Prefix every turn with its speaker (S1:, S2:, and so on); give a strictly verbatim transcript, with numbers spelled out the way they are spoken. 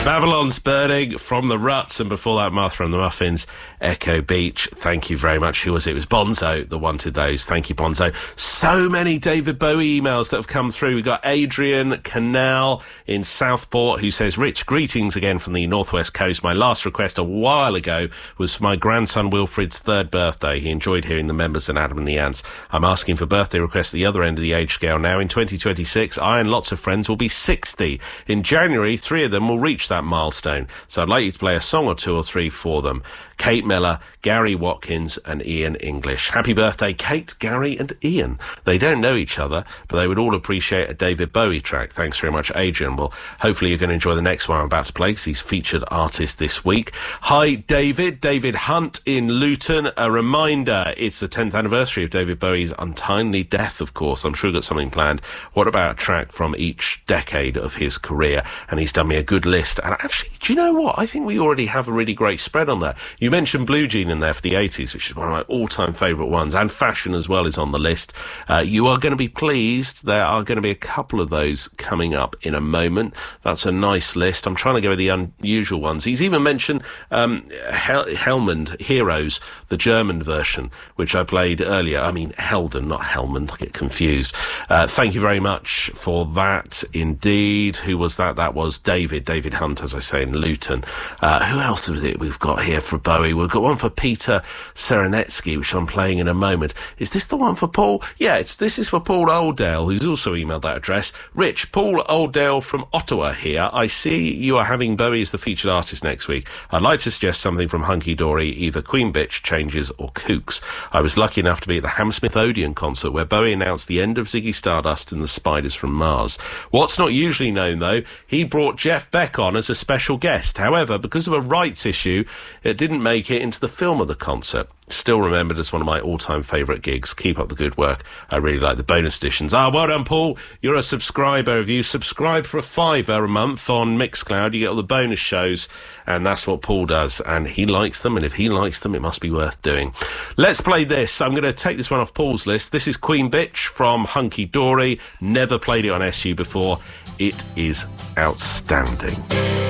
S1: Babylon's Burning from the Ruts, and before that, Martha and the Muffins, Echo Beach. Thank you very much. Who was it? It was Bonzo that wanted those. Thank you, Bonzo. So many David Bowie emails that have come through. We've got Adrian Canal in Southport who says, Rich, greetings again from the northwest coast. My last request a while ago was for my grandson Wilfred's third birthday. He enjoyed hearing the members and Adam and the Ants. I'm asking for birthday requests at the other end of the age scale now. In twenty twenty-six, I and lots of friends will be sixty. In January, three of them will reach that milestone. So I'd like you to play a song or two or three for them. Kate Miller, Gary Watkins and Ian English. Happy birthday, Kate, Gary and Ian. They don't know each other, but they would all appreciate a David Bowie track. Thanks very much, Adrian. Well, hopefully you're going to enjoy the next one I'm about to play because he's featured artist this week. Hi, David. David Hunt in Luton. A reminder, it's the tenth anniversary of David Bowie's untimely death, of course. I'm sure you've got something planned. What about a track from each decade of his career? And he's done me a good list. And actually, do you know what? I think we already have a really great spread on that. You mentioned Blue Jean in there for the eighties, which is one of my all-time favourite ones, and Fashion as well is on the list. Uh, you are going to be pleased. There are going to be a couple of those coming up in a moment. That's a nice list. I'm trying to go with the unusual ones. He's even mentioned um, Hel- Helmand Heroes, the German version, which I played earlier. I mean, Helden, not Helmand. I get confused. Uh, thank you very much for that, indeed. Who was that? That was David. David Hunt, as I say, in Luton. Uh, who else was it we've got here for Bowie? We've got one for Peter Serenetsky, which I'm playing in a moment. Is this the one for Paul? Yeah, it's this is for Paul Oldale, who's also emailed that address. Rich, Paul Oldale from Ottawa here. I see you are having Bowie as the featured artist next week. I'd like to suggest something from Hunky Dory, either Queen Bitch, Changes or Kooks. I was lucky enough to be at the Hammersmith Odeon concert where Bowie announced the end of Ziggy Stardust and the Spiders from Mars. What's not usually known, though, he brought Jeff Beck on as a special guest. However, because of a rights issue, it didn't make it into the film of the concert. Still remembered as one of my all-time favourite gigs. Keep up the good work. I really like the bonus editions. Ah, well done, Paul. You're a subscriber. If you subscribe for a fiver a month on Mixcloud, you get all the bonus shows, and that's what Paul does, and he likes them, and if he likes them, it must be worth doing. Let's play this. I'm going to take this one off Paul's list. This is Queen Bitch from Hunky Dory. Never played it on S U before. It is outstanding.